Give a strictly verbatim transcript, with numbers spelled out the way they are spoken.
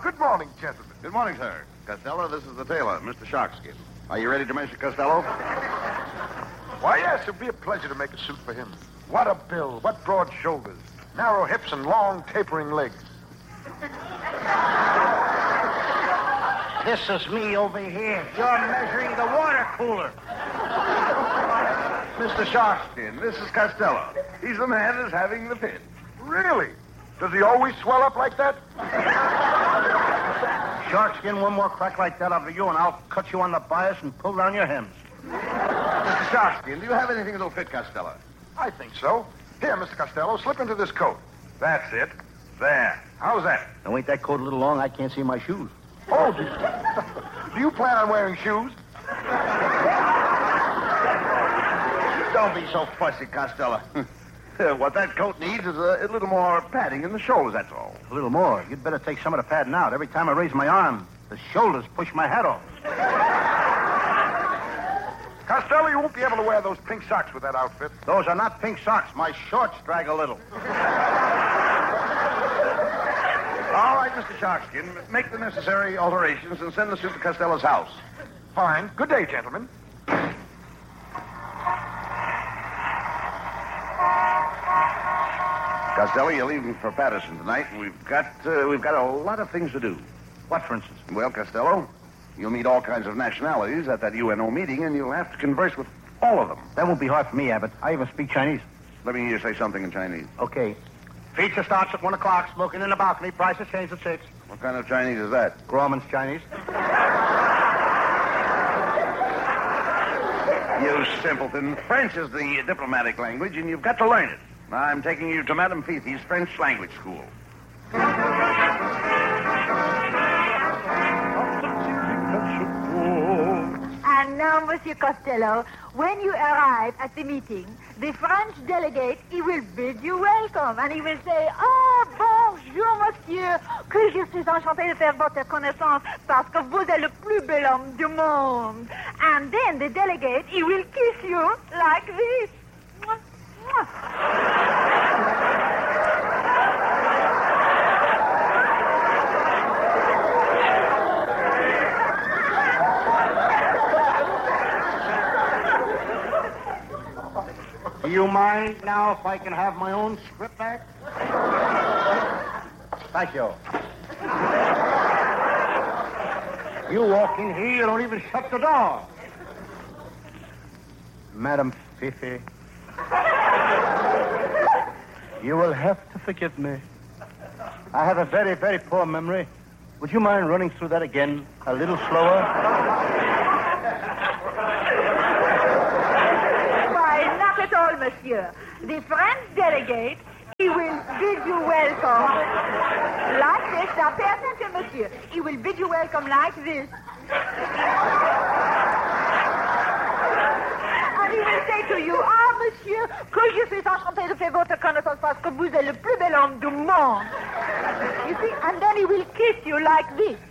Good morning, gentlemen. Good morning, sir. Costello, this is the tailor, Mister Sharkskin. Are you ready to measure Costello? Why, yes, it'd be a pleasure to make a suit for him. What a build, what broad shoulders, narrow hips and long tapering legs. This is me over here. You're measuring the water cooler. Mister Sharkskin, this is Costello. He's the man who's having the fit. Really? Does he always swell up like that? Sharkskin, one more crack like that over you, and I'll cut you on the bias and pull down your hems. Mister Sharkskin, do you have anything that'll fit Costello? I think so. Here, Mister Costello, slip into this coat. That's it. There. How's that? Now, ain't that coat a little long? I can't see my shoes. Oh, do you, do you plan on wearing shoes? Don't be so fussy, Costello. What that coat needs is a, a little more padding in the shoulders, that's all. A little more. You'd better take some of the padding out. Every time I raise my arm, the shoulders push my hat off. Costello, you won't be able to wear those pink socks with that outfit. Those are not pink socks. My shorts drag a little. All right, Mister Sharkskin, make the necessary alterations and send the suit to Costello's house. Fine. Good day, gentlemen. Costello, you're leaving for Patterson tonight, and we've got uh, we've got a lot of things to do. What, for instance? Well, Costello, you'll meet all kinds of nationalities at that U N O meeting, and you'll have to converse with all of them. That won't be hard for me, Abbott. I even speak Chinese. Let me hear you say something in Chinese. Okay. Feature starts at one o'clock, smoking in the balcony, prices change at six. What kind of Chinese is that? Grauman's Chinese. You simpleton. French is the diplomatic language, and you've got to learn it. I'm taking you to Madame Fifi's French language school. And now, Monsieur Costello, when you arrive at the meeting, the French delegate, he will bid you welcome, and he will say, "Ah, bonjour, monsieur, que je suis enchanté de faire votre connaissance, parce que vous êtes le plus bel homme du monde." And then the delegate, he will kiss you like this. Mwah, mwah. Do you mind now if I can have my own script back? Thank you. You walk in here, you don't even shut the door. Madam Fifi, you will have to forgive me. I have a very, very poor memory. Would you mind running through that again a little slower? Monsieur. The French delegate, he will bid you welcome like this. Now, pay attention, monsieur. He will bid you welcome like this. And he will say to you, "Ah, monsieur, que je suis enchanté de faire votre connaissance parce que vous êtes le plus bel homme du monde." You see, and then he will kiss you like this.